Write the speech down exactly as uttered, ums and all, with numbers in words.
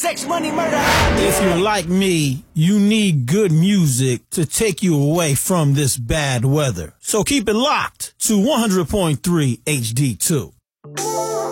sex, money, murder. If you're like me, you need good music to take you away from this bad weather. So keep it locked to one hundred point three H D two.